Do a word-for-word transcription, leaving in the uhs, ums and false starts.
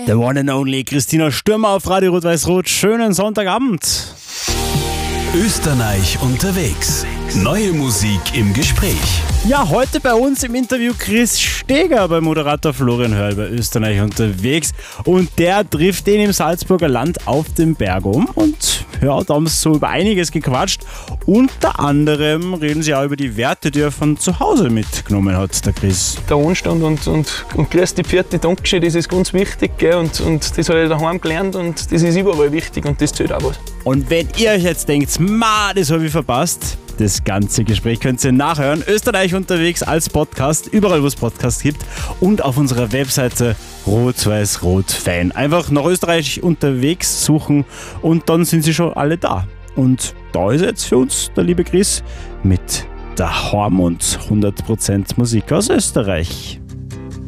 The one and only Christina Stürmer auf Radio Rot-Weiß-Rot. Schönen Sonntagabend. Österreich unterwegs. Neue Musik im Gespräch. Ja, heute bei uns im Interview Chris Steger bei Moderator Florian Hörl bei Österreich unterwegs. Und der trifft ihn im Salzburger Land auf dem Berg um. Und ja, da haben sie so über einiges gequatscht. Unter anderem reden sie auch über die Werte, die er von zu Hause mitgenommen hat, der Chris. Der Anstand und, und, und grüß die Pferde, Dankeschön, das ist ganz wichtig. Gell? Und, und das habe ich daheim gelernt und das ist überall wichtig und das zählt auch was. Und wenn ihr euch jetzt denkt, ma, das habe ich verpasst, das ganze Gespräch könnt ihr nachhören. Österreich unterwegs als Podcast, überall wo es Podcasts gibt und auf unserer Webseite Rot-Weiß-Rot-Fan. Einfach nach Österreich unterwegs suchen und dann sind sie schon alle da. Und da ist jetzt für uns der liebe Chris mit daheim und hundert Prozent Musik aus Österreich.